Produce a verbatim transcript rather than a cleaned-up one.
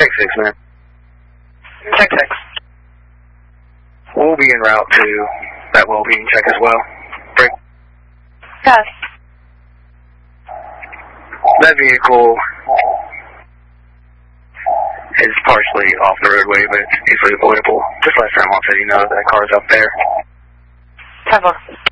Tech six, man. Tech six. We'll be en route to that well-being check as well. Break. Yes. That vehicle is partially off the roadway, but it's easily avoidable. Just let Fairmont City know that car's up there. Temple.